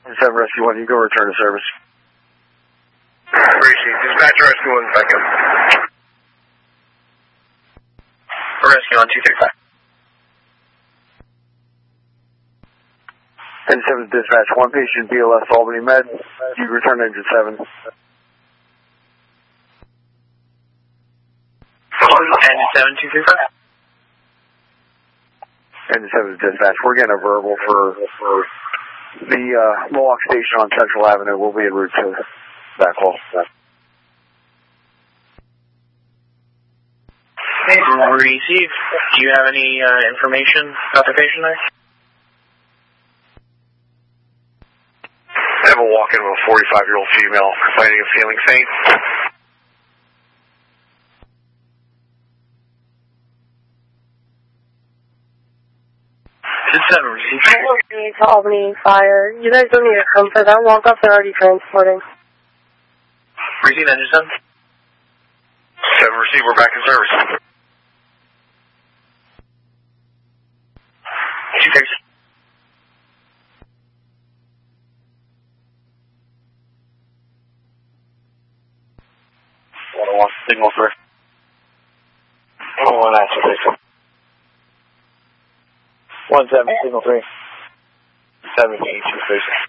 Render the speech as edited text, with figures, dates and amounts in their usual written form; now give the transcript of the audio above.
7 Rescue 1, you go return to service. Appreciate it. Dispatch Rescue 1, back up. Rescue 1, 235. 10-7 dispatch, 1 patient, BLS Albany Med. You return to engine 7. 10-7, 235. Engine 7 dispatch, we're getting a verbal for the Mohawk station on Central Avenue. We'll be en route to backhaul. Receive. Do you have any information about the patient there? I have a walk-in with a 45-year-old female complaining of feeling faint. To Albany Fire. You guys don't need to come for that walk-off. They're already transporting. Receive, engine 7. 7 receive, we're back in service. 236. Signal 3. 1 answer, 17, signal 3. 78, 2 station.